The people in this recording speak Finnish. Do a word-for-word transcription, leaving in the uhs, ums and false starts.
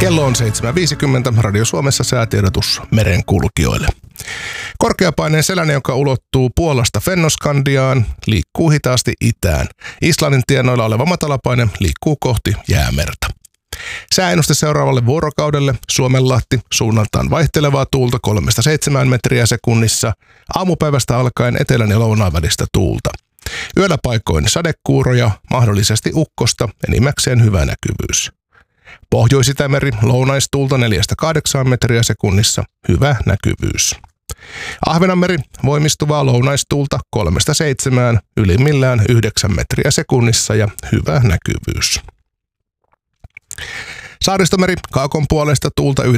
Kello on seitsemän viisikymmentä, Radio Suomessa säätiedotus merenkulkijoille. Korkeapaineen selänne, joka ulottuu Puolasta Fennoskandiaan, liikkuu hitaasti itään. Islannin tienoilla oleva matalapaine liikkuu kohti Jäämerta. Sääennuste seuraavalle vuorokaudelle: Suomenlahti, suunnaltaan vaihtelevaa tuulta kolmesta seitsemään metriä sekunnissa, aamupäivästä alkaen etelän ja lounaan välistä tuulta. Yöllä paikoin sadekuuroja, mahdollisesti ukkosta, enimmäkseen hyvä näkyvyys. Pohjois-Itämeri, lounaistuulta neljästä kahdeksaan metriä sekunnissa, hyvä näkyvyys. Ahvenanmeri, voimistuvaa lounaistuulta kolmesta seitsemään, ylimmillään yhdeksän metriä sekunnissa ja hyvä näkyvyys. Saaristomeri, kaakon puolesta tuulta